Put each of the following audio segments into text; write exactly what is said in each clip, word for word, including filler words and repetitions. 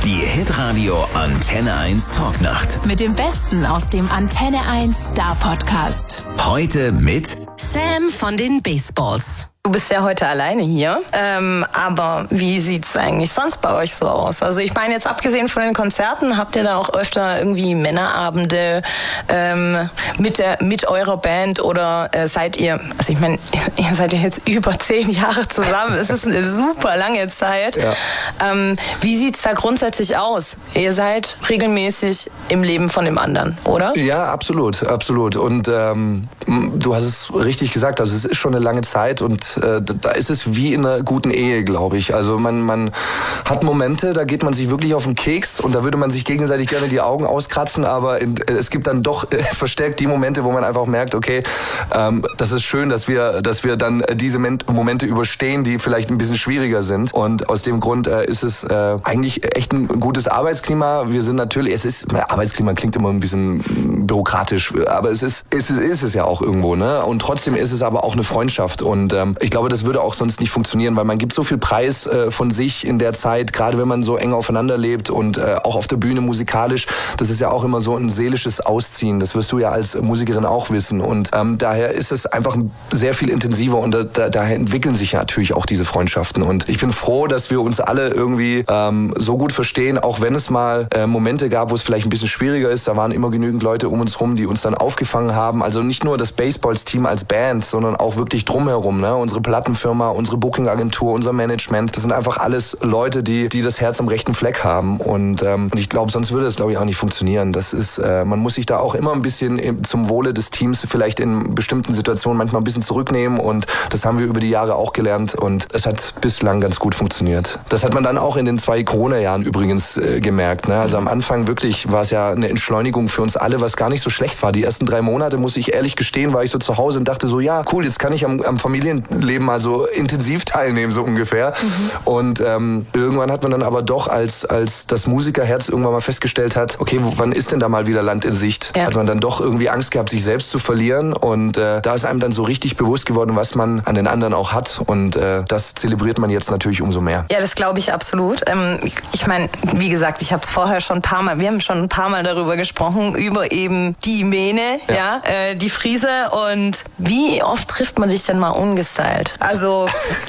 Die Hitradio Antenne eins Talknacht. Mit dem Besten aus dem Antenne eins Star Podcast. Heute mit Sam von den Baseballs. Du bist ja heute alleine hier, ähm, aber wie sieht's eigentlich sonst bei euch so aus? Also ich meine jetzt abgesehen von den Konzerten, habt ihr da auch öfter irgendwie Männerabende ähm, mit der mit eurer Band oder äh, seid ihr, also ich meine, ihr seid ja jetzt über zehn Jahre zusammen, es ist eine super lange Zeit. Ja. Ähm, wie sieht's da grundsätzlich aus? Ihr seid regelmäßig im Leben von dem anderen, oder? Ja, absolut, absolut. Und ähm, du hast es richtig gesagt, also es ist schon eine lange Zeit und da ist es wie in einer guten Ehe, glaube ich. Also man, man hat Momente, da geht man sich wirklich auf den Keks und da würde man sich gegenseitig gerne die Augen auskratzen, aber in, es gibt dann doch äh, verstärkt die Momente, wo man einfach merkt, okay, ähm, das ist schön, dass wir, dass wir dann diese Momente überstehen, die vielleicht ein bisschen schwieriger sind. Und aus dem Grund äh, ist es äh, eigentlich echt ein gutes Arbeitsklima. Wir sind natürlich, es ist, Arbeitsklima klingt immer ein bisschen bürokratisch, aber es ist, es ist, ist es ja auch irgendwo, ne? Und trotzdem ist es aber auch eine Freundschaft und ähm, ich glaube, das würde auch sonst nicht funktionieren, weil man gibt so viel Preis äh, von sich in der Zeit, gerade wenn man so eng aufeinander lebt und äh, auch auf der Bühne musikalisch. Das ist ja auch immer so ein seelisches Ausziehen. Das wirst du ja als Musikerin auch wissen. Und ähm, daher ist es einfach sehr viel intensiver und da, da, daher entwickeln sich ja natürlich auch diese Freundschaften. Und ich bin froh, dass wir uns alle irgendwie ähm, so gut verstehen, auch wenn es mal äh, Momente gab, wo es vielleicht ein bisschen schwieriger ist. Da waren immer genügend Leute um uns rum, die uns dann aufgefangen haben. Also nicht nur das Baseballs-Team als Band, sondern auch wirklich drumherum, ne? Unsere Plattenfirma, unsere Booking-Agentur, unser Management, das sind einfach alles Leute, die die das Herz am rechten Fleck haben und, ähm, und ich glaube, sonst würde es, glaube ich, auch nicht funktionieren. Das ist, äh, man muss sich da auch immer ein bisschen im, zum Wohle des Teams vielleicht in bestimmten Situationen manchmal ein bisschen zurücknehmen und das haben wir über die Jahre auch gelernt und es hat bislang ganz gut funktioniert. Das hat man dann auch in den zwei Corona-Jahren übrigens äh, gemerkt, ne? Also am Anfang wirklich war es ja eine Entschleunigung für uns alle, was gar nicht so schlecht war. Die ersten drei Monate, muss ich ehrlich gestehen, war ich so zu Hause und dachte so, ja, cool, jetzt kann ich am, am Familienleben mal so intensiv teilnehmen, so ungefähr. Mhm. Und ähm, irgendwann hat man dann aber doch, als, als das Musikerherz irgendwann mal festgestellt hat, okay, wo, wann ist denn da mal wieder Land in Sicht? Ja. Hat man dann doch irgendwie Angst gehabt, sich selbst zu verlieren. Und äh, da ist einem dann so richtig bewusst geworden, was man an den anderen auch hat. Und äh, das zelebriert man jetzt natürlich umso mehr. Ja, das glaube ich absolut. Ähm, ich meine, wie gesagt, ich habe es vorher schon ein paar Mal, wir haben schon ein paar Mal darüber gesprochen, über eben die Mähne, ja, ja äh, die Friese. Und wie oft trifft man dich denn mal ungestylt? Also,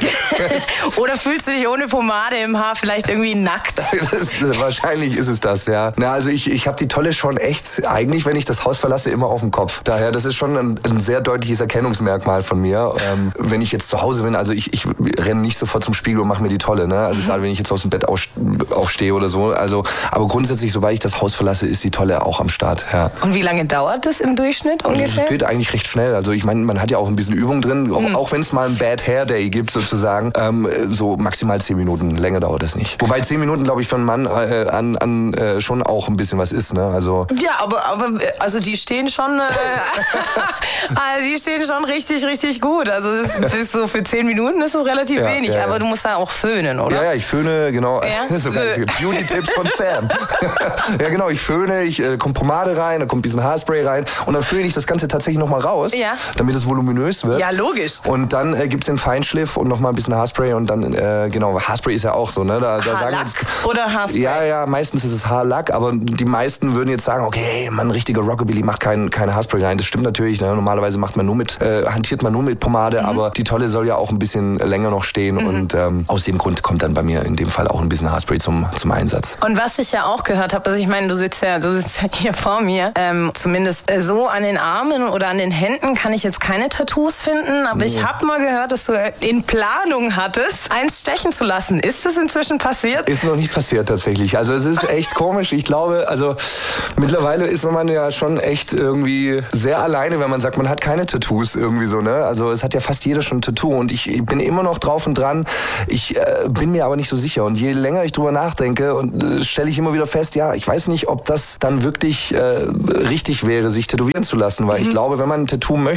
oder fühlst du dich ohne Pomade im Haar vielleicht irgendwie nackt? Das, wahrscheinlich ist es das, ja. Na, also ich, ich habe die Tolle schon echt, eigentlich, wenn ich das Haus verlasse, immer auf dem Kopf. Daher, das ist schon ein, ein sehr deutliches Erkennungsmerkmal von mir. Ähm, wenn ich jetzt zu Hause bin, also ich, ich renne nicht sofort zum Spiegel und mache mir die Tolle, ne? Also mhm. gerade wenn ich jetzt aus dem Bett aufstehe oder so. Also, aber grundsätzlich, sobald ich das Haus verlasse, ist die Tolle auch am Start, ja. Und wie lange dauert das im Durchschnitt ungefähr? Das geht eigentlich recht schnell. Also ich meine, man hat ja auch ein bisschen Übung drin, mhm. auch, auch wenn es mal ein Bad Hair Day gibt sozusagen, ähm, so maximal zehn Minuten, länger dauert das nicht. Wobei zehn Minuten, glaube ich, für einen Mann äh, an, an äh, schon auch ein bisschen was ist, ne? Also ja, aber, aber also die stehen schon, äh, also die stehen schon richtig, richtig gut. Also das ist so für zehn Minuten ist es relativ ja, wenig, ja, aber ja. Du musst da auch föhnen, oder? Ja, ja, ich föhne, genau. Ja? So ganz Beauty-Tipps von Sam. Ja, genau, ich föhne, ich äh, kommt Pomade rein, da kommt ein bisschen Haarspray rein und dann föhne ich das Ganze tatsächlich nochmal raus, ja. damit es voluminös wird. Ja, logisch. Und dann äh, gibt es den Feinschliff und nochmal ein bisschen Haarspray und dann, äh, genau, Haarspray ist ja auch so, ne? Da, da Haarlack sagen jetzt, oder Haarspray? Ja, ja, meistens ist es Haarlack, aber die meisten würden jetzt sagen, okay, man, ein richtiger Rockabilly macht kein, keine Haarspray rein. Das stimmt natürlich, ne? Normalerweise macht man nur mit, äh, hantiert man nur mit Pomade, mhm. aber die Tolle soll ja auch ein bisschen länger noch stehen mhm. und ähm, aus dem Grund kommt dann bei mir in dem Fall auch ein bisschen Haarspray zum, zum Einsatz. Und was ich ja auch gehört habe, also ich meine, du sitzt ja, du sitzt ja hier vor mir, ähm, zumindest äh, so an den Armen oder an den Händen kann ich jetzt keine Tattoos finden, aber nee. Ich habe mal gehört, dass du in Planung hattest, eins stechen zu lassen. Ist das inzwischen passiert? Ist noch nicht passiert tatsächlich. Also es ist echt komisch. Ich glaube, also mittlerweile ist man ja schon echt irgendwie sehr alleine, wenn man sagt, man hat keine Tattoos irgendwie so, ne? Also es hat ja fast jeder schon ein Tattoo und ich, ich bin immer noch drauf und dran. Ich äh, bin mir aber nicht so sicher und je länger ich drüber nachdenke und äh, stelle ich immer wieder fest, ja, ich weiß nicht, ob das dann wirklich äh, richtig wäre, sich tätowieren zu lassen, weil mhm. ich glaube, wenn man ein Tattoo möchte,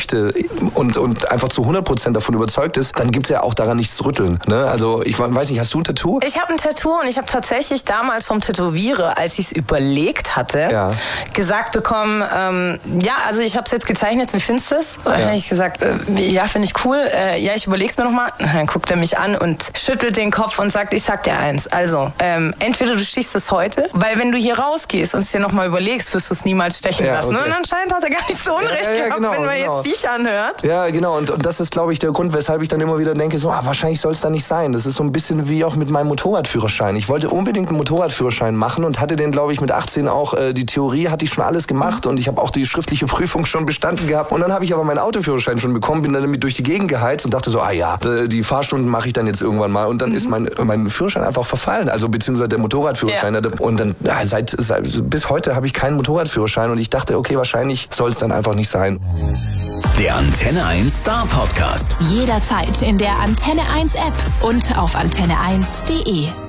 und, und einfach zu hundert Prozent davon überzeugt ist, dann gibt es ja auch daran nichts zu rütteln. Ne? Also ich weiß nicht, hast du ein Tattoo? Ich habe ein Tattoo und ich habe tatsächlich damals vom Tätowierer, als ich es überlegt hatte, ja. gesagt bekommen, ähm, ja, also ich habe es jetzt gezeichnet, wie findest du es? Und dann ja. habe ich gesagt, äh, ja, finde ich cool, äh, ja, ich überleg's mir nochmal. Dann guckt er mich an und schüttelt den Kopf und sagt, ich sag dir eins, also ähm, entweder du stichst es heute, weil wenn du hier rausgehst und es dir nochmal überlegst, wirst du es niemals stechen ja, lassen. okay. Und anscheinend hat er gar nicht so Unrecht ja, ja, gehabt, genau, wenn man genau. jetzt dich anhört. Ja, genau. Und, und das ist, glaube ich, der Grund, weshalb ich dann immer wieder denke, so, ah, wahrscheinlich soll es da nicht sein. Das ist so ein bisschen wie auch mit meinem Motorradführerschein. Ich wollte unbedingt einen Motorradführerschein machen und hatte den, glaube ich, mit achtzehn auch, äh, die Theorie hatte ich schon alles gemacht und ich habe auch die schriftliche Prüfung schon bestanden gehabt. Und dann habe ich aber meinen Autoführerschein schon bekommen, bin dann damit durch die Gegend geheizt und dachte so, ah ja, die Fahrstunden mache ich dann jetzt irgendwann mal. Und dann mhm. ist mein, mein Führerschein einfach verfallen, also beziehungsweise der Motorradführerschein. Ja. Und dann, ja, seit, seit bis heute habe ich keinen Motorradführerschein und ich dachte, okay, wahrscheinlich soll es dann einfach nicht sein. Der Antenne eins Star Podcast. Jederzeit in der Antenne eins App und auf antenne eins punkt de.